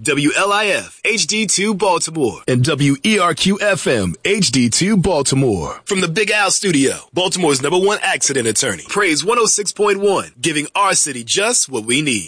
WLIF HD2 Baltimore and WERQ FM HD2 Baltimore. From the Big Al Studio, Baltimore's #1 accident attorney. Praise 106.1, giving our city just what we need.